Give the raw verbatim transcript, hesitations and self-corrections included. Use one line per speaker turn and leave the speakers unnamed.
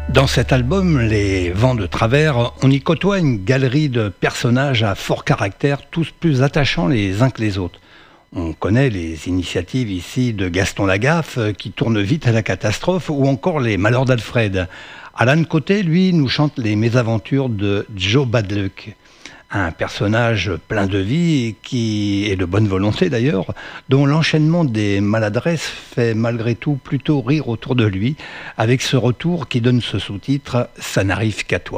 Dans cet album, Les Vents de Travers, on y côtoie une galerie de personnages à fort caractère, tous plus attachants les uns que les autres. On connaît les initiatives ici de Gaston Lagaffe, qui tourne vite à la catastrophe, ou encore les Malheurs d'Alfred. Alan Côté, lui, nous chante les mésaventures de Joe Bad Luck. Un personnage plein de vie qui, et de bonne volonté d'ailleurs, dont l'enchaînement des maladresses fait malgré tout plutôt rire autour de lui, avec ce retour qui donne ce sous-titre « Ça n'arrive qu'à toi ».